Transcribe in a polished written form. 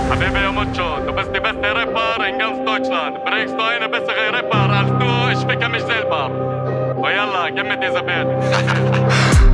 Habibi ja Mucho, du bist die beste Rapper in ganz Deutschland. Bringst du eine bessere Rapper als du? Ich ficke mich selber. Oh yalla, gib mir diese Bild.